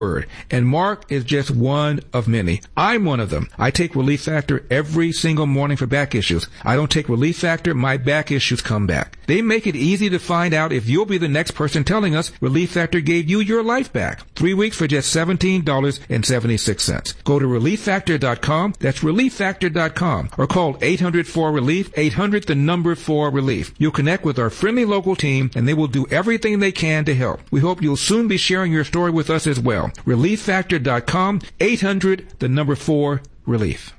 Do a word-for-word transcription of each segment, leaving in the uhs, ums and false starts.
word. And Mark is just one of many. I'm one of them. I take Relief Factor every single morning for back issues. I don't take Relief Factor, my back issues come back. They make it easy to find out if you'll be the next person telling us Relief Factor gave you your life back. Three weeks for just seventeen dollars and seventy-six cents. Go to relief factor dot com. That's relief factor dot com. Or call eight hundred four relief, eight hundred the number four relief. You'll connect with our friendly local team and they will do everything they can to help. We hope you'll soon be sharing your story with us as well. relief factor dot com, eight hundred, the number four, relief.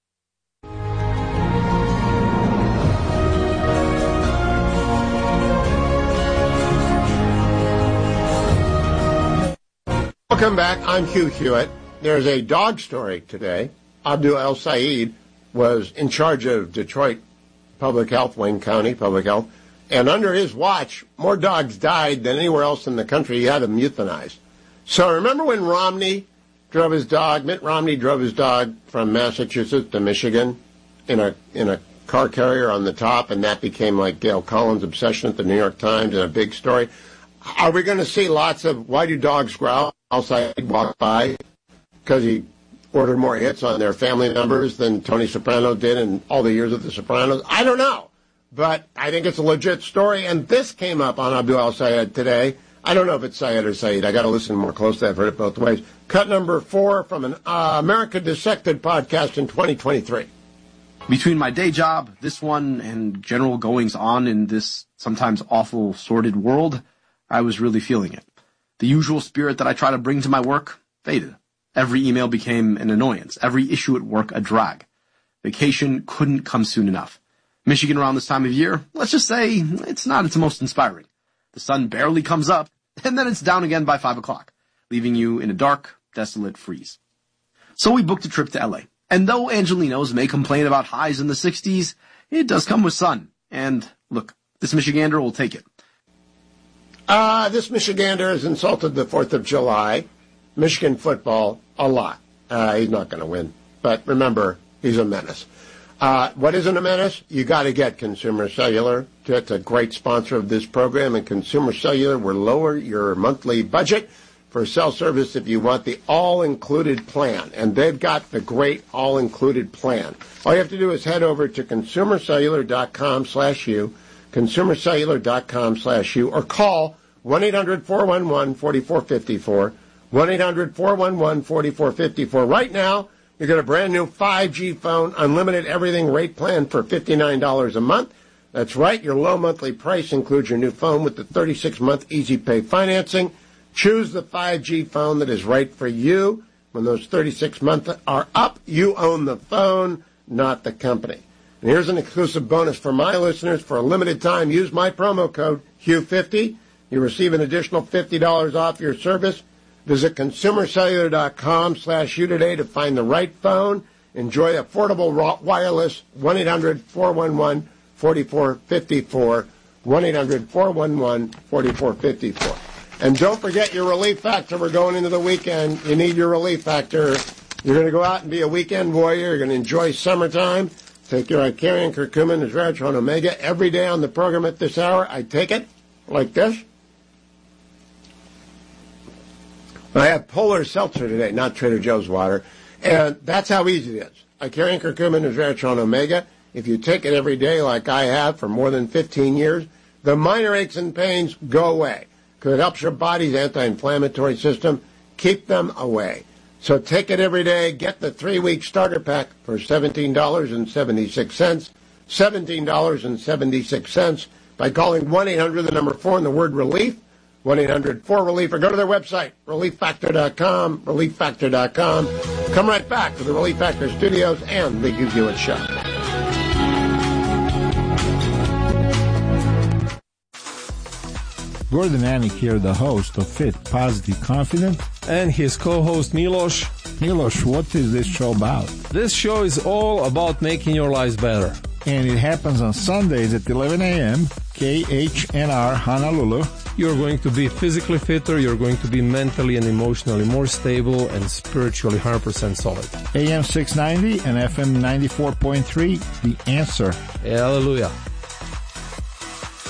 Welcome back. I'm Hugh Hewitt. There's a dog story today. Abdul El Sayed was in charge of Detroit Public Health, Wayne County Public Health, and under his watch, more dogs died than anywhere else in the country. He had them euthanized. So remember when Romney drove his dog, Mitt Romney drove his dog from Massachusetts to Michigan in a in a car carrier on the top, and that became like Gail Collins' obsession at the New York Times and a big story. Are we going to see lots of why do dogs growl outside walk by? Because he ordered more hits on their family members than Tony Soprano did in all the years of The Sopranos? I don't know. But I think it's a legit story, and this came up on Abdul El Sayed today. I don't know if it's Sayed or Saeed. I got to listen more closely. I've heard it both ways. Cut number four from an uh, America Dissected podcast in twenty twenty-three. Between my day job, this one, and general goings on in this sometimes awful, sordid world, I was really feeling it. The usual spirit that I try to bring to my work faded. Every email became an annoyance. Every issue at work a drag. Vacation couldn't come soon enough. Michigan around this time of year, let's just say it's not its most inspiring. The sun barely comes up, and then it's down again by five o'clock, leaving you in a dark, desolate freeze. So we booked a trip to L A. And though Angelinos may complain about highs in the sixties, it does come with sun. And look, this Michigander will take it. Uh, this Michigander has insulted the fourth of July, Michigan football, a lot. Uh, he's not going to win. But remember, he's a menace. Uh, what isn't a menace? You got to get Consumer Cellular. It's a great sponsor of this program, and Consumer Cellular will lower your monthly budget for cell service if you want the all-included plan. And they've got the great all-included plan. All you have to do is head over to consumer cellular dot com slash you, consumer cellular dot com slash you, or call one eight hundred four one one four four five four, one eight hundred four one one four four five four. Right now, you get a brand new five G phone, unlimited everything rate plan for fifty-nine dollars a month. That's right, your low monthly price includes your new phone with the thirty-six month Easy Pay financing. Choose the five G phone that is right for you. When those thirty-six months are up, you own the phone, not the company. And here's an exclusive bonus for my listeners. For a limited time, use my promo code Hugh fifty. You receive an additional fifty dollars off your service. Visit consumer cellular dot com slash you today to find the right phone. Enjoy affordable wireless. one eight hundred four one one four four five four. one eight hundred four one one four four five four. And don't forget your Relief Factor. We're going into the weekend. You need your Relief Factor. You're going to go out and be a weekend warrior. You're going to enjoy summertime. Take your Icarian curcumin, resveratrol, omega every day on the program at this hour. I take it like this. I have Polar Seltzer today, not Trader Joe's water. And that's how easy it is. Icarian curcumin, resveratrol, omega. If you take it every day like I have for more than fifteen years, the minor aches and pains go away. Because it helps your body's anti-inflammatory system. Keep them away. So take it every day. Get the three-week starter pack for seventeen dollars and seventy-six cents. seventeen dollars and seventy-six cents by calling one eight hundred, the number four, and the word relief. one eight hundred four relief, or go to their website, relief factor dot com, relief factor dot com. Come right back to the Relief Factor Studios and the Hugh Hewitt Show. Gordon Anik here, the host of Fit, Positive, Confident. And his co-host Milos. Milos, what is this show about? This show is all about making your lives better. And it happens on Sundays at eleven a.m., K H N R Honolulu. You're going to be physically fitter, you're going to be mentally and emotionally more stable, and spiritually one hundred percent solid. A M six ninety and F M ninety-four point three, The Answer. Hallelujah.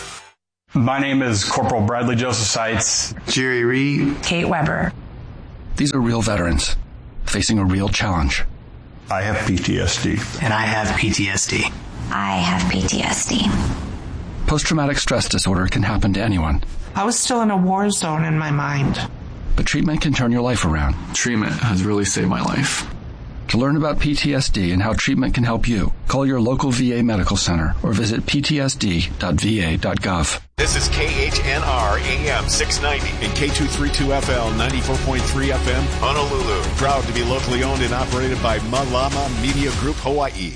My name is Corporal Bradley Joseph Seitz. Jerry Reed. Kate Weber. These are real veterans facing a real challenge. I have P T S D. And I have P T S D. I have P T S D. Post-traumatic stress disorder can happen to anyone. I was still in a war zone in my mind. But treatment can turn your life around. Treatment has really saved my life. To learn about P T S D and how treatment can help you, call your local V A medical center or visit p t s d dot v a dot gov. This is K H N R A M six ninety and K two thirty-two F L ninety-four point three F M, Honolulu. Proud to be locally owned and operated by Malama Media Group Hawaii.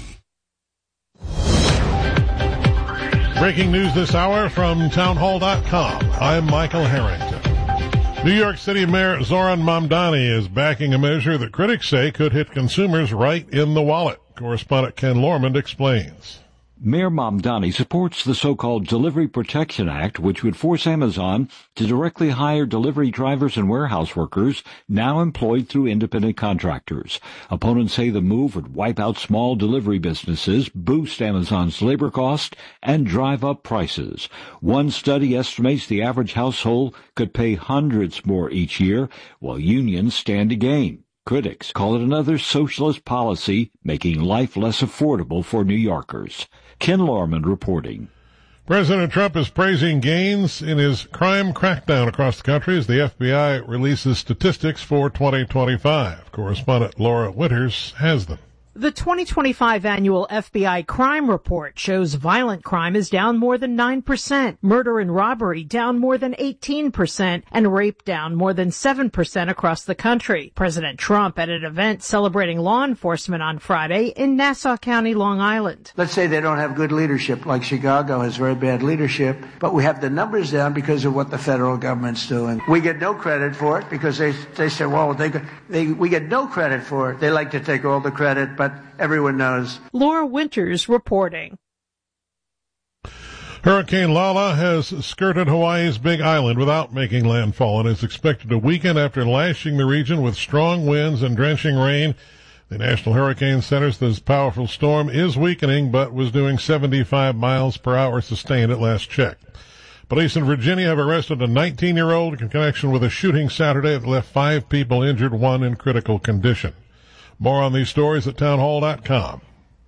Breaking news this hour from town hall dot com. I'm Michael Harrington. New York City Mayor Zoran Mamdani is backing a measure that critics say could hit consumers right in the wallet. Correspondent Ken Lormand explains. Mayor Mamdani supports the so-called Delivery Protection Act, which would force Amazon to directly hire delivery drivers and warehouse workers now employed through independent contractors. Opponents say the move would wipe out small delivery businesses, boost Amazon's labor cost, and drive up prices. One study estimates the average household could pay hundreds more each year, while unions stand to gain. Critics call it another socialist policy, making life less affordable for New Yorkers. Ken Lormand reporting. President Trump is praising gains in his crime crackdown across the country as the F B I releases statistics for twenty twenty-five. Correspondent Laura Winters has them. The twenty twenty-five annual F B I crime report shows violent crime is down more than nine percent, murder and robbery down more than eighteen percent, and rape down more than seven percent across the country. President Trump at an event celebrating law enforcement on Friday in Nassau County, Long Island. Let's say they don't have good leadership, like Chicago has very bad leadership, but we have the numbers down because of what the federal government's doing. We get no credit for it because they they say, well, they, they we get no credit for it. They like to take all the credit, but everyone knows. Laura Winters reporting. Hurricane Lala has skirted Hawaii's Big Island without making landfall and is expected to weaken after lashing the region with strong winds and drenching rain. The National Hurricane Center says this powerful storm is weakening, but was doing seventy-five miles per hour sustained at last check. Police in Virginia have arrested a nineteen-year-old in connection with a shooting Saturday that left five people injured, one in critical condition. More on these stories at town hall dot com.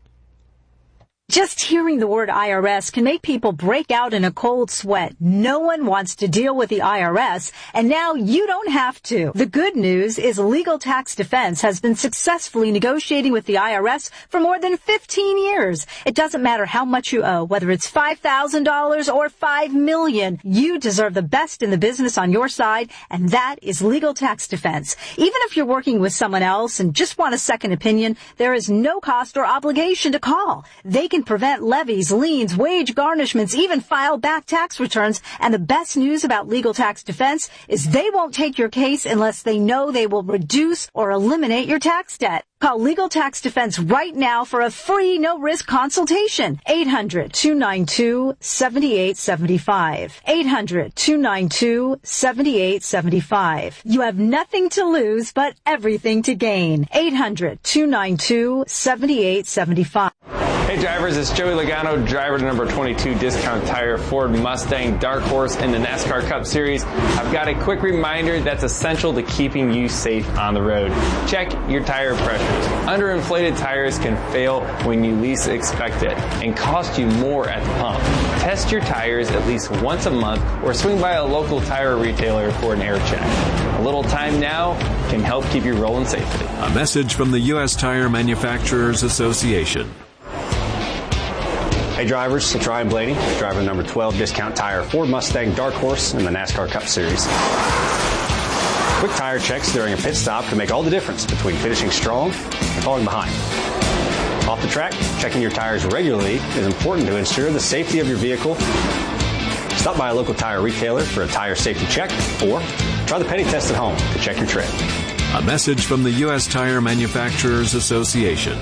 Just hearing the word I R S can make people break out in a cold sweat. No one wants to deal with the I R S, and now you don't have to. The good news is Legal Tax Defense has been successfully negotiating with the I R S for more than fifteen years. It doesn't matter how much you owe, whether it's five thousand dollars or five million dollars. You deserve the best in the business on your side, and that is Legal Tax Defense. Even if you're working with someone else and just want a second opinion, there is no cost or obligation to call. They can prevent levies, liens, wage garnishments, even file back tax returns. And the best news about Legal Tax Defense is they won't take your case unless they know they will reduce or eliminate your tax debt. Call Legal Tax Defense right now for a free, no-risk consultation. eight hundred, two nine two, seven eight seven five. eight hundred, two nine two, seven eight seven five. You have nothing to lose, but everything to gain. eight hundred, two nine two, seven eight seven five. Hey drivers, it's Joey Logano, driver to number twenty-two Discount Tire Ford Mustang Dark Horse in the NASCAR Cup Series. I've got a quick reminder that's essential to keeping you safe on the road. Check your tire pressures. Underinflated tires can fail when you least expect it and cost you more at the pump. Test your tires at least once a month or swing by a local tire retailer for an air check. A little time now can help keep you rolling safely. A message from the U S Tire Manufacturers Association. Hey drivers, it's Ryan Blaney, driver number twelve Discount Tire Ford Mustang Dark Horse in the NASCAR Cup Series. Quick tire checks during a pit stop can make all the difference between finishing strong and falling behind. Off the track, checking your tires regularly is important to ensure the safety of your vehicle. Stop by a local tire retailer for a tire safety check or try the penny test at home to check your tread. A message from the U S Tire Manufacturers Association.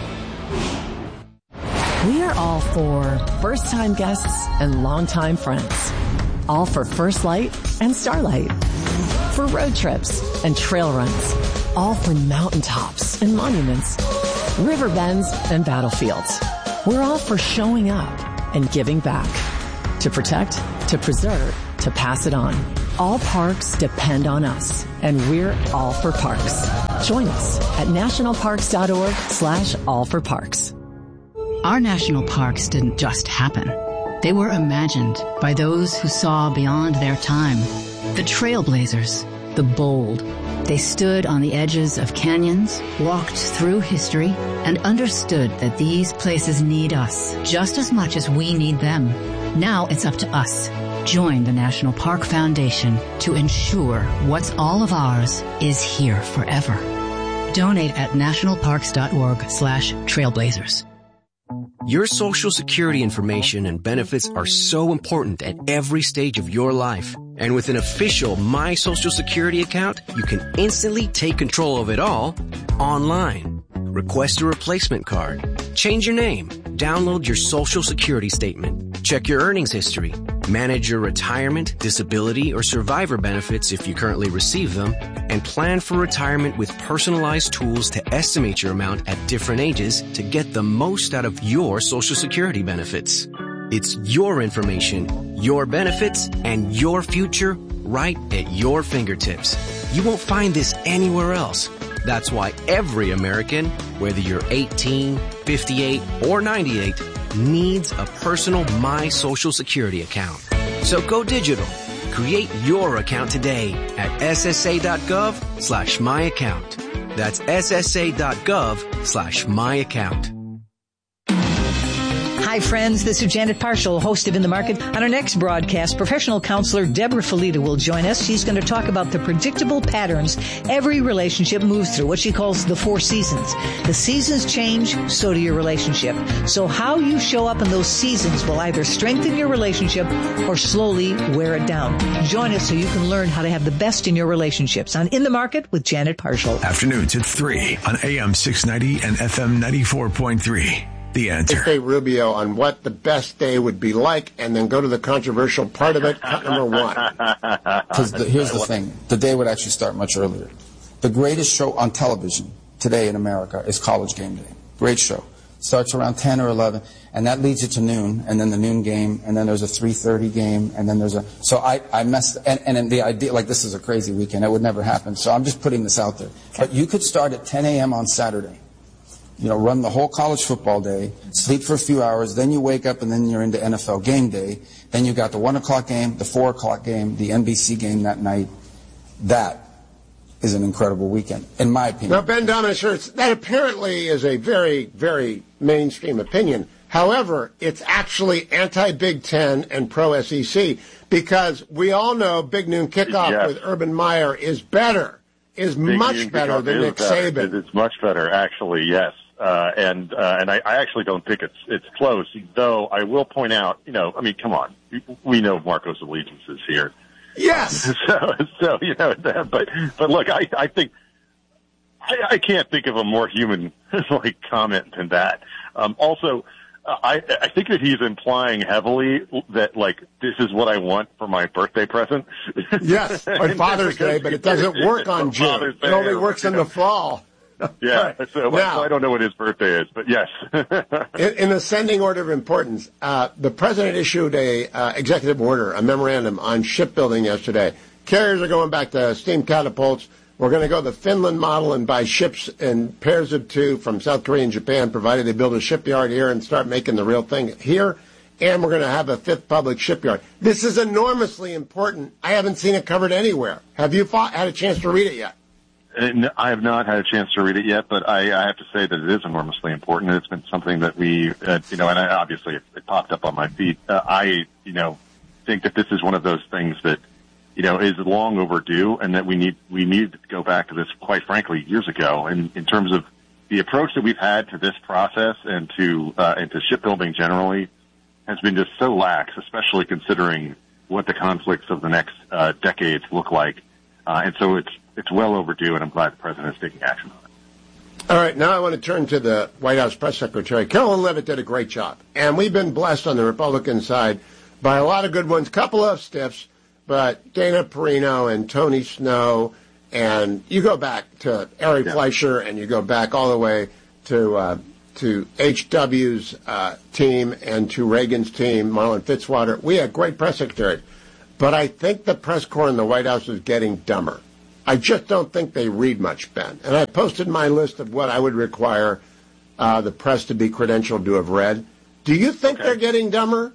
We are all for first-time guests and longtime friends. All for First Light and Starlight. For road trips and trail runs. All for mountaintops and monuments. River bends and battlefields. We're all for showing up and giving back. To protect, to preserve, to pass it on. All parks depend on us, and we're all for parks. Join us at nationalparks.org slash all for parks. Our national parks didn't just happen. They were imagined by those who saw beyond their time. The trailblazers, the bold. They stood on the edges of canyons, walked through history, and understood that these places need us just as much as we need them. Now it's up to us. Join the National Park Foundation to ensure what's all of ours is here forever. Donate at nationalparks.org slash trailblazers. Your Social Security information and benefits are so important at every stage of your life. And with an official My Social Security account, you can instantly take control of it all online. Request a replacement card. Change your name. Download your Social Security statement. Check your earnings history. Manage your retirement, disability, or survivor benefits if you currently receive them. And plan for retirement with personalized tools to estimate your amount at different ages to get the most out of your Social Security benefits. It's your information, your benefits, and your future right at your fingertips. You won't find this anywhere else. That's why every American, whether you're eighteen, fifty-eight, or ninety-eight, needs a personal My Social Security account. So go digital. Create your account today at ssa.gov slash my account. That's ssa.gov slash my account. Hi, friends. This is Janet Parshall, host of In the Market. On our next broadcast, professional counselor Deborah Felita will join us. She's going to talk about the predictable patterns every relationship moves through, what she calls the four seasons. The seasons change, so do your relationship. So how you show up in those seasons will either strengthen your relationship or slowly wear it down. Join us so you can learn how to have the best in your relationships on In the Market with Janet Parshall. Afternoons at three on A M six ninety and F M ninety-four point three. The Answer. Hey, Rubio, on what the best day would be like, and then go to the controversial part of it, cut number one. Because here's the thing. The day would actually start much earlier. The greatest show on television today in America is College Game Day. Great show. Starts around ten or eleven, and that leads you to noon, and then the noon game, and then there's a three thirty game, and then there's a... So I, I messed... And, and the idea, like, this is a crazy weekend. It would never happen. So I'm just putting this out there. But you could start at ten a.m. on Saturday. You know, run the whole college football day, sleep for a few hours, then you wake up and then you're into N F L game day. Then you got the one o'clock game, the four o'clock game, the N B C game that night. That is an incredible weekend, in my opinion. Now, Ben Domenech, that apparently is a very, very mainstream opinion. However, it's actually anti-Big Ten and pro-S E C because we all know Big Noon Kickoff yes. with Urban Meyer is better, is Big much better than Nick better. Saban. It's much better, actually, yes. Uh, and, uh, and I, I actually don't think it's, it's close, though I will point out, you know, I mean, come on. We know Marco's allegiances here. Yes. So, so, you know, but, but look, I, I think, I, I can't think of a more human, like, comment than that. Um, also, I, I think that he's implying heavily that, like, this is what I want for my birthday present. Yes, on Father's Day, but it doesn't work on June. It only works in the fall. Yeah, right. so, now, so I don't know what his birthday is, but yes. in, in ascending order of importance, uh, the president issued a uh, executive order, a memorandum on shipbuilding yesterday. Carriers are going back to steam catapults. We're going to go the Finland model and buy ships in pairs of two from South Korea and Japan, provided they build a shipyard here and start making the real thing here. And we're going to have a fifth public shipyard. This is enormously important. I haven't seen it covered anywhere. Have you fought, had a chance to read it yet? I have not had a chance to read it yet, but I, I have to say that it is enormously important. It's been something that we, uh, you know, and I, obviously it, it popped up on my feed. Uh, I, you know, think that this is one of those things that, you know, is long overdue, and that we need we need to go back to this, quite frankly, years ago. And in terms of the approach that we've had to this process and to uh, and to shipbuilding generally, has been just so lax, especially considering what the conflicts of the next uh, decades look like. Uh, and so it's it's well overdue, and I'm glad the president is taking action on it. All right, now I want to turn to the White House press secretary. Carolyn Leavitt did a great job, and we've been blessed on the Republican side by a lot of good ones, couple of stiffs, but Dana Perino and Tony Snow, and you go back to Ari yeah. Fleischer, and you go back all the way to uh, to H W's uh, team and to Reagan's team, Marlin Fitzwater. We had great press secretaries. but I think the press corps in the White House is getting dumber. I just don't think they read much, Ben. And I posted my list of what I would require uh, the press to be credentialed to have read. Do you think okay. they're getting dumber?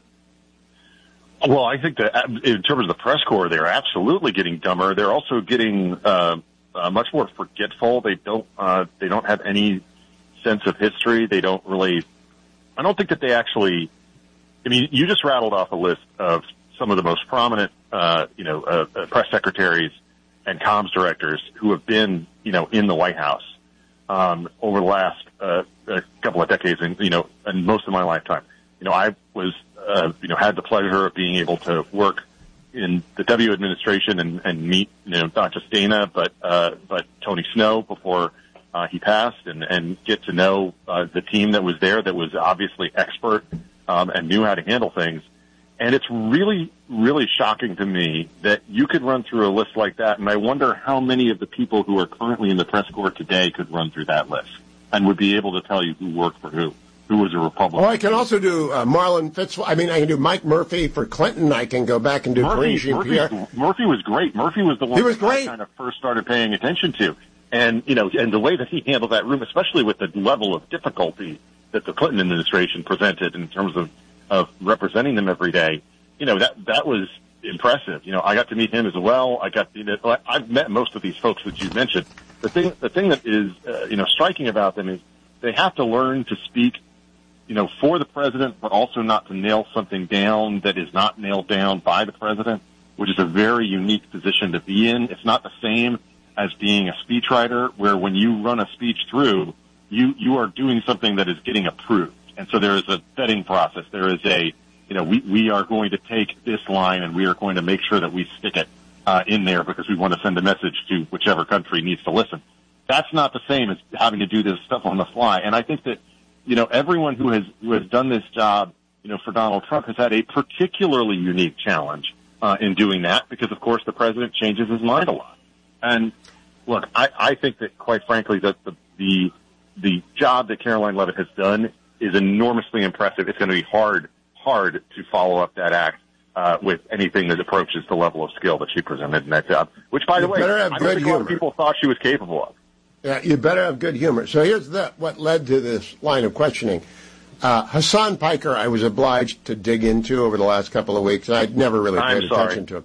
Well, I think that in terms of the press corps, they're absolutely getting dumber. They're also getting uh, uh, much more forgetful. They don't uh, they don't have any sense of history. They don't really. I don't think that they actually. I mean, you just rattled off a list of some of the most prominent, uh, you know, uh, uh, press secretaries and comms directors who have been, you know, in the White House um, over the last uh, a couple of decades, and you know, and most of my lifetime. You know, I was, uh, you know, had the pleasure of being able to work in the W administration and, and meet, you know, not just Dana, but uh, but Tony Snow before uh, he passed, and and get to know uh, the team that was there, that was obviously expert um, and knew how to handle things. And it's really, really shocking to me that you could run through a list like that, and I wonder how many of the people who are currently in the press corps today could run through that list and would be able to tell you who worked for who, who was a Republican. Oh, I can also do uh, Marlon Fitzwater. I mean, I can do Mike Murphy for Clinton. I can go back and do Karine Jean-Pierre. Murphy was great. Murphy was the one he was that great. I kind of first started paying attention to. And, you know, and the way that he handled that room, especially with the level of difficulty that the Clinton administration presented in terms of of representing them every day, you know, that that was impressive. You know, I got to meet him as well. I got, you know, I've met most of these folks that you mentioned. The thing, the thing that is, uh, you know, striking about them is they have to learn to speak, you know, for the president, but also not to nail something down that is not nailed down by the president, which is a very unique position to be in. It's not the same as being a speechwriter, where when you run a speech through, you you are doing something that is getting approved. And so there is a vetting process. There is a, you know, we, we are going to take this line and we are going to make sure that we stick it uh, in there because we want to send a message to whichever country needs to listen. That's not the same as having to do this stuff on the fly. And I think that, you know, everyone who has who has done this job, you know, for Donald Trump has had a particularly unique challenge uh, in doing that because, of course, the president changes his mind a lot. And look, I, I think that, quite frankly, that the the the job that Karoline Leavitt has done is enormously impressive. It's going to be hard, hard to follow up that act uh, with anything that approaches the level of skill that she presented in that job, which, by the way, I don't think a lot of people thought she was capable of. Yeah, you better have good humor. So here's the, what led to this line of questioning. Uh, Hassan Piker, I was obliged to dig into over the last couple of weeks. I'd never really paid attention to him.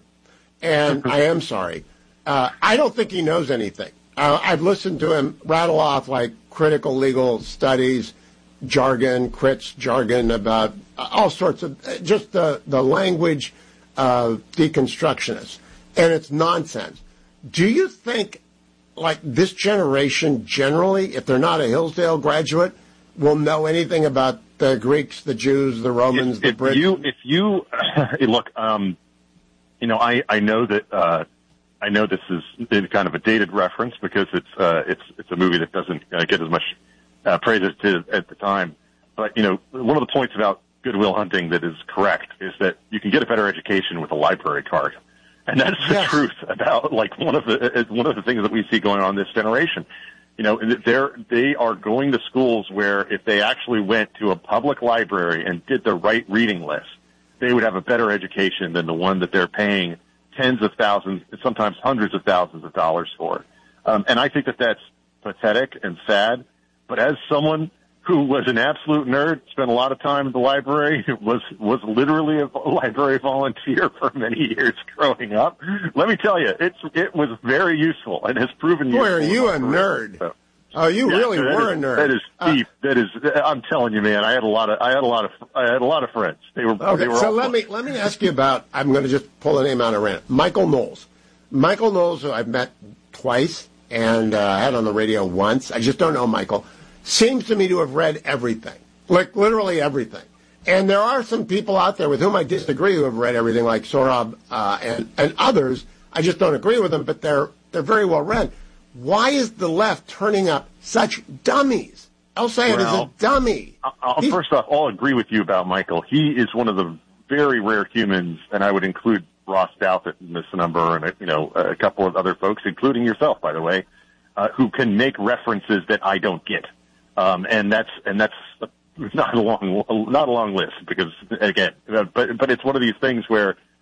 And I am sorry. Uh, I don't think he knows anything. Uh, I've listened to him rattle off like critical legal studies, jargon, crits jargon about all sorts of, just the, the language of deconstructionists. And it's nonsense. Do you think, like, this generation generally, if they're not a Hillsdale graduate, will know anything about the Greeks, the Jews, the Romans, if, the if Brits? You, if you, look, um, you know, I, I know that, uh, I know this is kind of a dated reference because it's, uh, it's, it's a movie that doesn't uh, get as much Uh, praise it to at the time. But, you know, one of the points about Good Will Hunting that is correct is that you can get a better education with a library card. And that's the yes. truth about, like, one of the, one of the things that we see going on in this generation. You know, they're, they are going to schools where if they actually went to a public library and did the right reading list, they would have a better education than the one that they're paying tens of thousands, sometimes hundreds of thousands of dollars for. Um, and I think that that's pathetic and sad. But as someone who was an absolute nerd, spent a lot of time in the library, was was literally a library volunteer for many years growing up, let me tell you, it's it was very useful and has proven useful. Boy, are you a nerd? So, oh, you yeah, really were is, a nerd. That is deep. Uh, that is, I'm telling you, man. I had a lot of, I had a lot of, I had a lot of friends. They were. Okay, they were so all let me let me ask you about. I'm going to just pull a name out of random. Michael Knowles. Michael Knowles, who I've met twice and uh, had on the radio once. I just don't know Michael. Seems to me to have read everything, like literally everything. And there are some people out there with whom I disagree who have read everything, like Sohrab uh, and, and others. I just don't agree with them, but they're they're very well read. Why is the left turning up such dummies? El Sayed well, is a dummy. I'll, first off, I'll agree with you about Michael. He is one of the very rare humans, and I would include Ross Douthat in this number, and you know a couple of other folks, including yourself, by the way, uh, who can make references that I don't get. Um, and that's, and that's not a long, not a long list because again, but, but it's one of these things where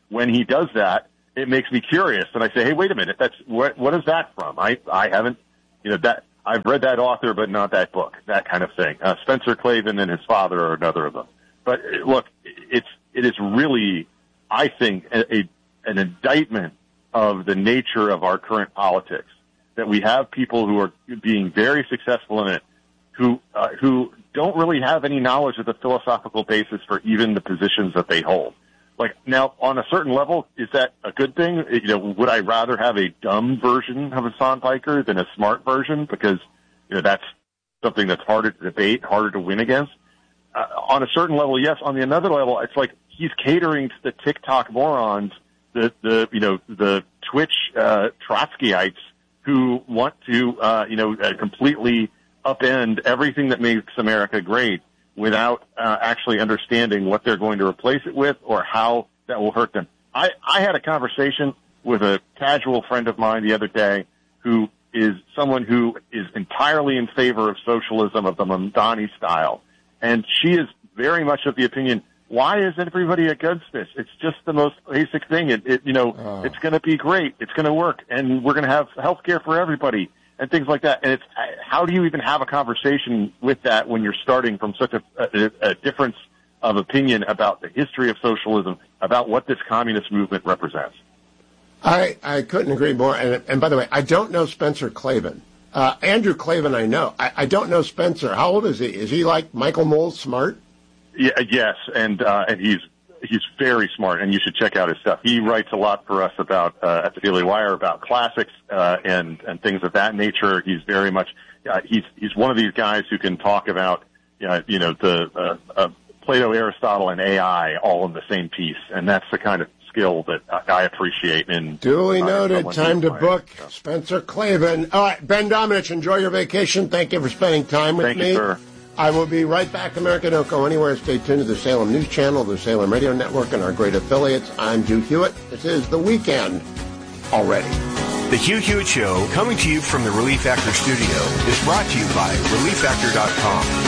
when he does that, it makes me curious, and I say, hey, wait a minute, that's what, what is that from? I, I haven't, you know, that I've read that author, but not that book, that kind of thing. Uh, Spencer Klavan and his father are another of them. But look, it's it is really, I think, a, a, an indictment of the nature of our current politics, that we have people who are being very successful in it, who uh, who don't really have any knowledge of the philosophical basis for even the positions that they hold. Like, now, on a certain level, is that a good thing? You know, would I rather have a dumb version of Hassan Piker than a smart version? Because, you know, that's something that's harder to debate, harder to win against. Uh, on a certain level, yes. On the another level, it's like he's catering to the TikTok morons, the, the you know, the Twitch uh, Trotskyites who want to, uh, you know, uh, completely upend everything that makes America great, without uh, actually understanding what they're going to replace it with or how that will hurt them. I, I had a conversation with a casual friend of mine the other day who is someone who is entirely in favor of socialism of the Mamdani style. And she is very much of the opinion, why is everybody against this? It's just the most basic thing. It, it you know, oh. It's going to be great. It's going to work. And we're going to have health care for everybody. And things like that. And it's, how do you even have a conversation with that when you're starting from such a, a, a difference of opinion about the history of socialism, about what this communist movement represents? I, I couldn't agree more. And, and by the way, I don't know Spencer Klavan. Uh, Andrew Klavan I know. I, I don't know Spencer. How old is he? Is he like Michael Moles smart? Yeah, yes, and uh, and he's he's very smart, and you should check out his stuff. He writes a lot for us about uh, at the Daily Wire about classics uh, and and things of that nature. He's very much uh, he's he's one of these guys who can talk about uh, you know the uh, uh, Plato, Aristotle, and A I all in the same piece, and that's the kind of skill that I appreciate. In duly uh, noted. Time to book Spencer Klavan. All right, Ben Domenech, enjoy your vacation. Thank you for spending time with Thank me. Thank you, sir. I will be right back. America, don't go anywhere. Stay tuned to the Salem News Channel, the Salem Radio Network, and our great affiliates. I'm Hugh Hewitt. This is The Weekend already. The Hugh Hewitt Show, coming to you from the Relief Factor studio, is brought to you by relief factor dot com.